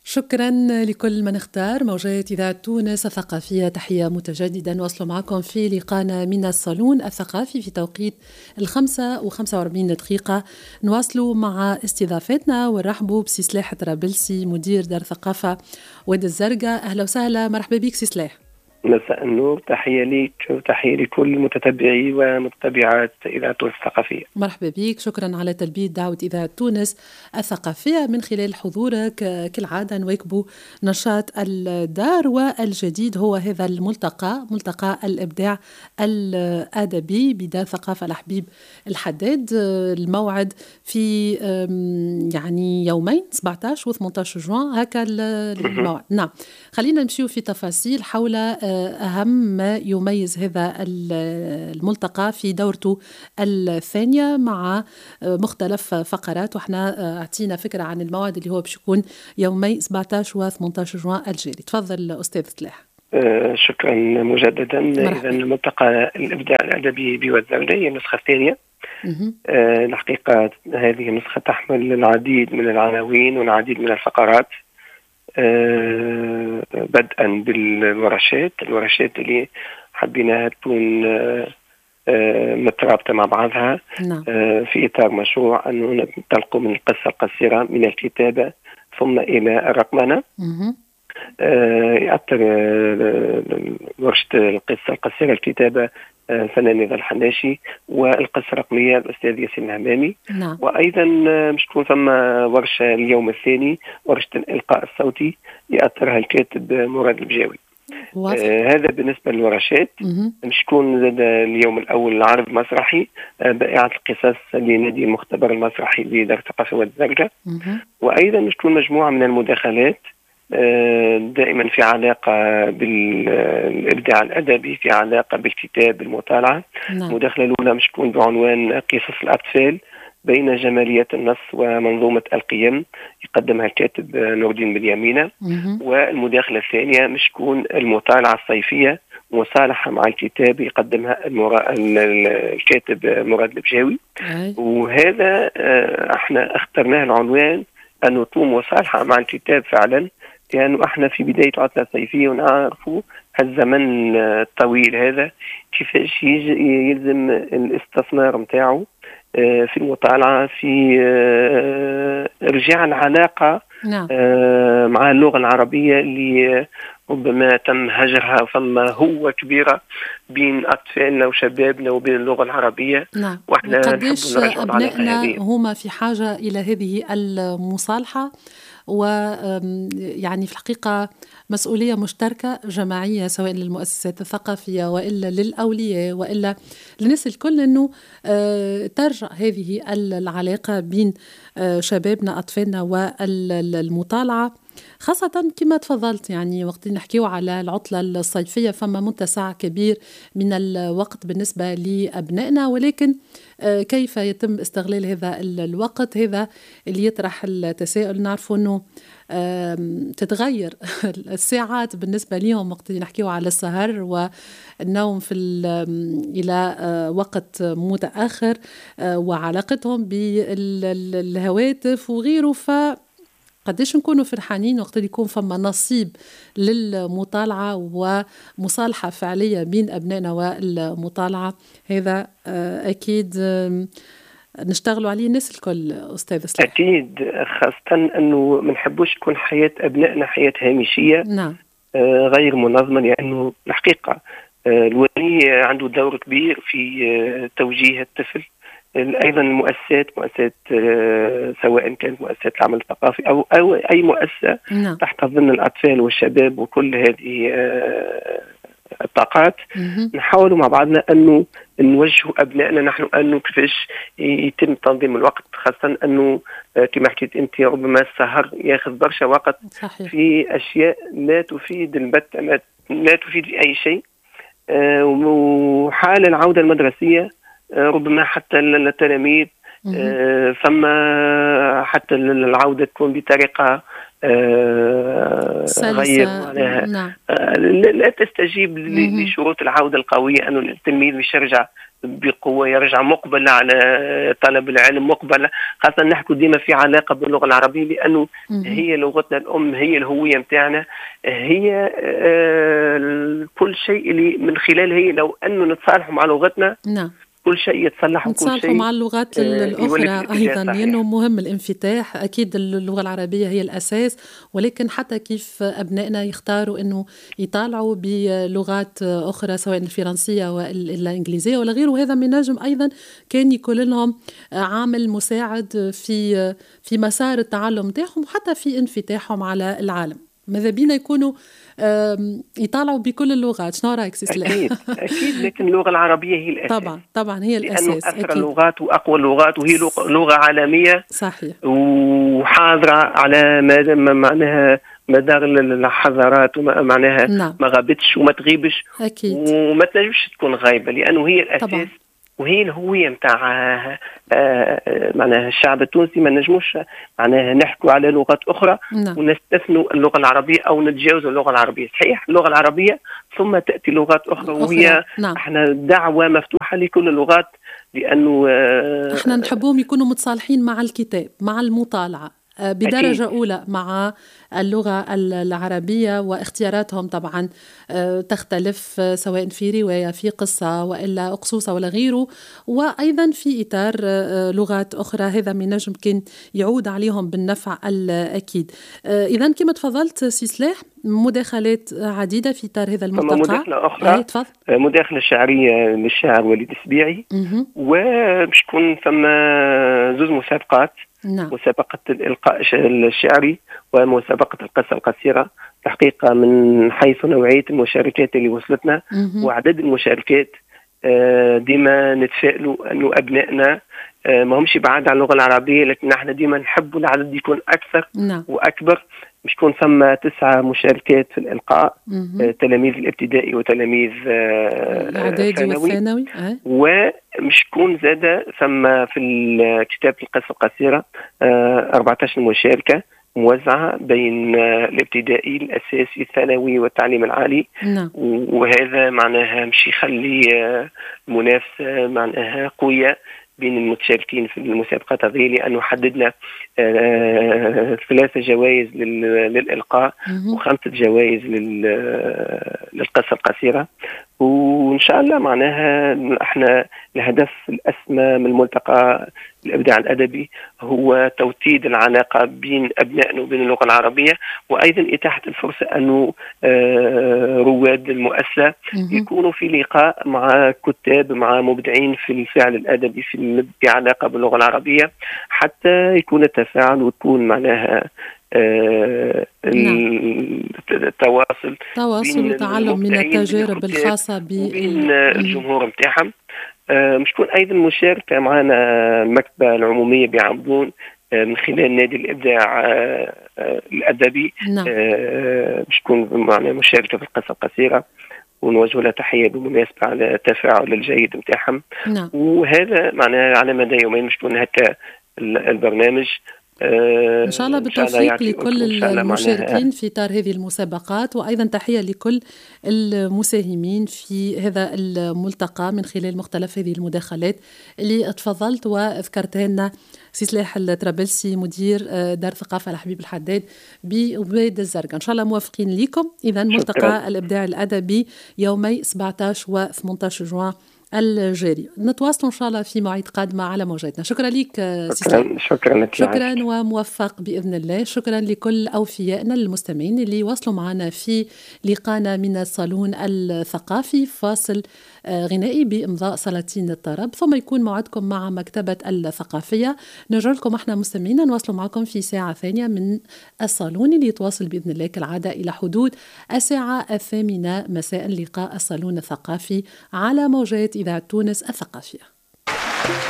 شكرا لكل من اختار موجات إذاعة تونس الثقافية. تحية متجددا. نواصل معكم في لقانا من الصالون الثقافي في توقيت 5:45. نواصل مع استضافتنا ونرحبوا بسي سلاح طرابلسي مدير دار ثقافة وادي الزرقاء. أهلا وسهلا، مرحبا بك سي سلاح. مساء النور، تحية ليك وتحية لكل متتبعي ومتابعات إذاعة تونس الثقافية. مرحبا بك، شكرا على تلبية دعوة إذاعة تونس الثقافية. من خلال حضورك كالعادة نواكبوا نشاط الدار، والجديد هو هذا الملتقى، ملتقى الإبداع الأدبي بدار ثقافة الحبيب الحداد. الموعد في يعني يومين 17 و 18 جوان هكا الموعد. نعم، خلينا نمشيو في تفاصيل حول أهم ما يميز هذا الملتقى في دورته الثانية مع مختلف فقرات، وإحنا أعطينا فكرة عن الموعد اللي هو باش يكون يومي 17 و 18 جوان الجاري. تفضل أستاذ سلاح. شكرا مجددا. إذا ملتقى الإبداع الأدبي بوادي الزرقاء هي النسخة الثانية. الحقيقة هذه النسخة تحمل العديد من العناوين والعديد من الفقرات، بدءا بالورشات اللي حبيناها تكون مترابطة مع بعضها. نعم. في إطار مشروع أنه ننطلقوا من القصة القصيرة من الكتابة ثم إلى الرقمنة. يأثر ورشة القصة القصيرة الكتابة الفنان نضال الحناشي، والقصة الرقمية الأستاذ ياسين الهمامي. نعم. وأيضا مش تكون ثم ورشة اليوم الثاني، ورشة الإلقاء الصوتي يأثرها الكاتب مراد البجاوي. هذا بالنسبة للورشات. مش تكون اليوم الأول عرض مسرحي بائعة القصص لنادي المختبر المسرحي لدار ثقافة وادي الزرقاء. وأيضا مش تكون مجموعة من المداخلات دائما في علاقة بالإبداع الأدبي، في علاقة بالكتاب بالمطالعة. المداخلة الأولى مش تكون بعنوان قصص الأطفال بين جمالية النص ومنظومة القيم، يقدمها الكاتب نور الدين بنيامينة. والمداخلة الثانية مش تكون المطالعة الصيفية مصالحة مع الكتاب، يقدمها الكاتب مراد البجاوي. وهذا احنا اخترناه العنوان أنه تكون مصالحة مع الكتاب فعلا، لأنه يعني احنا في بداية العطلة الصيفية ونعرفوا الزمن الطويل هذا كيفاش يلزم الاستثمار متاعه في المطالعة، في إرجاع العلاقة مع اللغة العربية اللي ربما تم هجرها ثم هو كبيرة بين أطفالنا وشبابنا وبين اللغة العربية. نعم. قديش أبنائنا هما في حاجة إلى هذه المصالحة، ويعني في الحقيقة مسؤولية مشتركة جماعية سواء للمؤسسات الثقافية وإلا للأولياء وإلا للناس الكل، أنه ترجع هذه العلاقة بين شبابنا أطفالنا والمطالعة، خاصة كما تفضلت يعني وقت نحكيو على العطلة الصيفية فما متسع كبير من الوقت بالنسبة لأبنائنا، ولكن كيف يتم استغلال هذا الوقت؟ هذا اللي يطرح التساؤل. نعرف أنه تتغير الساعات بالنسبة لهم وقت نحكيو على السهر والنوم في إلى وقت متأخر، وعلاقتهم بالهواتف وغيره. قديش نكونوا فرحانين وقت يكون فما نصيب للمطالعة ومصالحة فعلية بين أبنائنا والمطالعة. هذا أكيد نشتغلوا عليه الناس الكل أستاذ سلاح. أكيد، خاصة أنه ما نحبوش تكون حياة أبنائنا حياة هامشية. نعم. غير منظمة، لأنه الحقيقة الولي عنده دور كبير في توجيه الطفل. أيضا المؤسسات سواء كانت مؤسسات العمل الثقافي أو أي مؤسسة تحت ضمن الأطفال والشباب وكل هذه الطاقات، نحاول مع بعضنا أنه نوجه أبنائنا نحن أنه كيفاش يتم تنظيم الوقت، خاصة أنه كما حكيت أنت ربما السهر ياخذ برشا وقت. صحيح. في أشياء لا تفيد البت، لا تفيد أي شيء. وحال العودة المدرسية ربما حتى التلاميذ ثم حتى العودة تكون بطريقة غير معناها نعم. لا تستجيب لشروط العودة القوية، أنه التلميذ مش يرجع بقوة، يرجع مقبل على طلب العلم، مقبل خاصة نحكي ديما في علاقة باللغة العربية، لأنه هي لغتنا الأم، هي الهوية متاعنا، هي كل شيء اللي من خلال هي لو أنه نتصالحوا مع لغتنا. نعم. كل شيء يتصلح وكل شيء مع اللغات الأخرى أيضا، لأنه مهم الانفتاح. أكيد اللغة العربية هي الأساس، ولكن حتى كيف أبنائنا يختاروا أنه يطالعوا بلغات أخرى سواء الفرنسية ولا الإنجليزية ولا غيره، وهذا من نجم أيضا كان يكون لهم عامل مساعد في مسار التعلم تاعهم وحتى في انفتاحهم على العالم. ماذا بينا يكونوا يطالعوا بكل اللغات. شنو رايك سي سلاح؟ أكيد لكن اللغة العربية هي الأساس. طبعا هي الأساس، لأنه أثرى اللغات وأقوى اللغات، وهي لغة عالمية صحيح، وحاضرة على معناها مدار الحضارات، ومعناها نعم. ما غابتش وما تغيبش أكيد. وما تنجمش تكون غايبة، لأنه هي الأساس طبعا. وهي الهوية متاع معناها الشعب التونسي. ما نجموش معناها نحكوا على لغات أخرى ونستثنوا اللغة العربية أو نتجاوزوا اللغة العربية. صحيح اللغة العربية ثم تأتي لغات أخرى. وهي احنا دعوة مفتوحة لكل اللغات، لأنه احنا نحبهم يكونوا متصالحين مع الكتاب، مع المطالعة بدرجة أولى مع اللغة العربية، واختياراتهم طبعا تختلف سواء في رواية، في قصة، وإلا أقصوصة ولا غيره، وأيضا في إطار لغات أخرى. هذا من نجم كان يعود عليهم بالنفع الأكيد. إذن كما تفضلت سي سلاح، مداخلات عديدة في إطار هذا الملتقى. مداخلة أخرى مداخلة شعرية للشاعر وليد السبيعي، ومش تكون ثم زوز مسابقات. نعم. مسابقة الإلقاء الشعري ومسابقة القصة القصيرة. تحقيقا من حيث نوعية المشاركات اللي وصلتنا وعدد المشاركات، ديما نتفائلوا أنه أبنائنا ما همش بعاد عن اللغة العربية، لكن نحن ديما نحبوا العدد يكون أكثر. نعم. وأكبر. مش تكون ثم 9 مشاركات في الإلقاء، تلاميذ الابتدائي وتلاميذ الإعدادي والثانوي، ومش تكون زادة ثم في كتاب القصة القصيرة 14 مشاركة موزعة بين الابتدائي، الأساسي، الثانوي والتعليم العالي. نعم. وهذا معناها مش يخلي منافسة معناها قوية بين المتشاركين في المسابقات هذه، لأنه حددنا 3 جوائز للإلقاء و5 جوائز للقصة القصيرة. وإن شاء الله معناها احنا الهدف الأسمى من الملتقى الإبداع الأدبي هو توطيد العلاقة بين أبنائنا وبين اللغة العربية، وأيضا إتاحة الفرصة أنه رواد المؤسسة يكونوا في لقاء مع كتاب، مع مبدعين في الفعل الأدبي في علاقة باللغة العربية، حتى يكون التفاعل وتكون معناها التواصل وتعلم من التجارب الخاصة بين الجمهور متاعهم. مش تكون أيضا مشاركة معنا المكتبة العمومية بعمدون من خلال نادي الإبداع الأدبي. مش تكون معنا مشاركة في القصة القصيرة، ونوجه لها تحية بالمناسبة على التفاعل الجيد متاعهم. وهذا معناه على مدى يومين مش تكون هكا البرنامج. إن شاء الله بالتوفيق لكل المشاركين في إطار هذه المسابقات، وأيضا تحية لكل المساهمين في هذا الملتقى من خلال مختلف هذه المداخلات اللي تفضلت وذكرتها لنا سي سلاح الطرابلسي مدير دار ثقافة الحبيب الحداد بواد الزرقاء. إن شاء الله موافقين لكم. إذا ملتقى الإبداع الأدبي يومي 17 و 18 جوان الجاري. نتواصلوا إن شاء الله في مواعيد قادمة على موجاتنا. شكرا لك شكرا وموفق بإذن الله. شكرا لكل أوفيائنا المستمعين اللي وصلوا معنا في لقانا من الصالون الثقافي. فاصل غنائي بإمضاء سلاطين الطرب، ثم يكون موعدكم مع مكتبة الثقافية. نرجع لكم احنا مستمعين نواصلوا معكم في ساعة ثانية من الصالون اللي يتواصل بإذن الله كالعادة إلى حدود الساعة 8 مساء. لقاء الصالون الثقافي على موجات إذاعة تونس الثقافية.